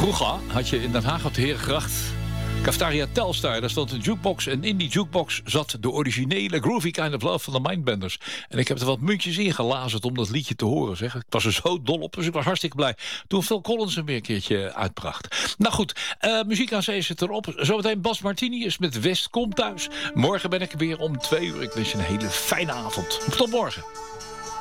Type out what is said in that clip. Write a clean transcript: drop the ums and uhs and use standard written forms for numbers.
Vroeger had je in Den Haag op de Herengracht Cafetaria Telstar. Daar stond een jukebox en in die jukebox zat de originele Groovy Kind of Love van de Mindbenders. En ik heb er wat muntjes in gelazerd om dat liedje te horen. Zeg. Ik was er zo dol op, dus ik was hartstikke blij toen Phil Collins hem weer een keertje uitbracht. Nou goed, muziek aan zee zit erop. Zometeen Bas Martini is met West Komt Thuis. Morgen ben ik weer om 2 uur. Ik wens je een hele fijne avond. Tot morgen.